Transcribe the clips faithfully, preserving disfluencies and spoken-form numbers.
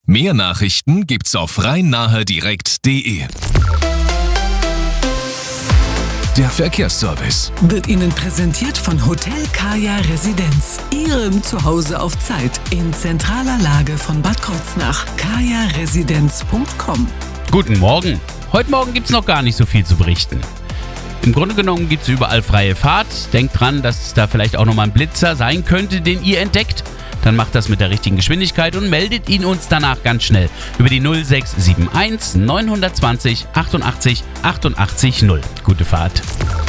Mehr Nachrichten gibt's auf rhein-nahe-direkt punkt de. Der Verkehrsservice wird Ihnen präsentiert von Hotel Kaya Residenz. Ihrem Zuhause auf Zeit in zentraler Lage von Bad Kreuznach. kaya residenz punkt com. Guten Morgen. Heute Morgen gibt's noch gar nicht so viel zu berichten. Im Grunde genommen gibt's überall freie Fahrt. Denkt dran, dass da vielleicht auch nochmal ein Blitzer sein könnte, den ihr entdeckt. Dann macht das mit der richtigen Geschwindigkeit und meldet ihn uns danach ganz schnell über die null sechs sieben eins neun zwei null achtundachtzig achtundachtzig null. Gute Fahrt.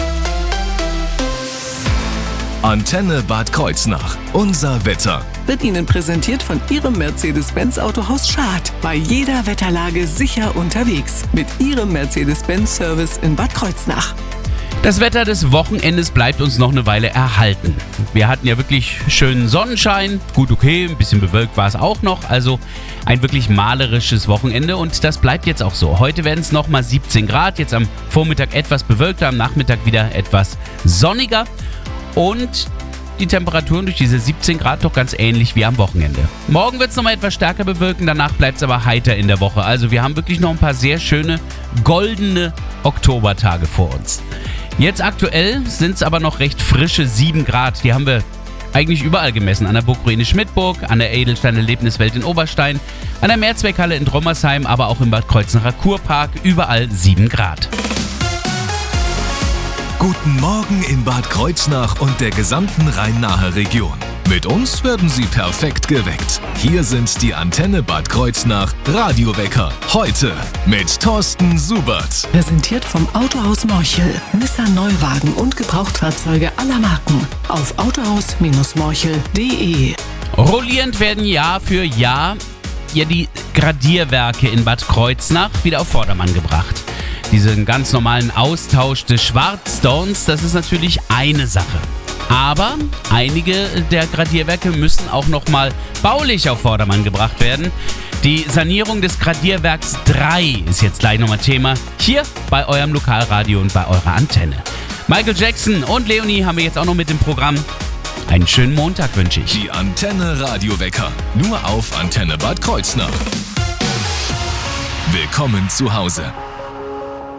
Antenne Bad Kreuznach. Unser Wetter wird Ihnen präsentiert von Ihrem Mercedes-Benz Autohaus Schad. Bei jeder Wetterlage sicher unterwegs. Mit Ihrem Mercedes-Benz-Service in Bad Kreuznach. Das Wetter des Wochenendes bleibt uns noch eine Weile erhalten. Wir hatten ja wirklich schönen Sonnenschein. Gut, okay, ein bisschen bewölkt war es auch noch. Also ein wirklich malerisches Wochenende und das bleibt jetzt auch so. Heute werden es nochmal siebzehn Grad. Jetzt am Vormittag etwas bewölkter, am Nachmittag wieder etwas sonniger. Und die Temperaturen durch diese siebzehn Grad doch ganz ähnlich wie am Wochenende. Morgen wird es nochmal etwas stärker bewölken, danach bleibt es aber heiter in der Woche. Also wir haben wirklich noch ein paar sehr schöne, goldene Oktobertage vor uns. Jetzt aktuell sind es aber noch recht frische sieben Grad. Die haben wir eigentlich überall gemessen. An der Burgruine Schmidtburg, an der Edelstein Erlebniswelt in Oberstein, an der Mehrzweckhalle in Drommersheim, aber auch im Bad Kreuznacher Kurpark. Überall sieben Grad. Guten Morgen in Bad Kreuznach und der gesamten Rhein-Nahe-Region. Mit uns werden Sie perfekt geweckt. Hier sind die Antenne Bad Kreuznach Radiowecker. Heute mit Thorsten Subert. Präsentiert vom Autohaus Morchel. Nissan Neuwagen und Gebrauchtfahrzeuge aller Marken. Auf autohaus morchel punkt de. Rollierend werden Jahr für Jahr ja die Gradierwerke in Bad Kreuznach wieder auf Vordermann gebracht. Diesen ganz normalen Austausch des Schwarzstones, das ist natürlich eine Sache. Aber einige der Gradierwerke müssen auch nochmal baulich auf Vordermann gebracht werden. Die Sanierung des Gradierwerks drei ist jetzt gleich nochmal Thema hier bei eurem Lokalradio und bei eurer Antenne. Michael Jackson und Leonie haben wir jetzt auch noch mit im Programm. Einen schönen Montag wünsche ich. Die Antenne Radiowecker, nur auf Antenne Bad Kreuznach. Willkommen zu Hause.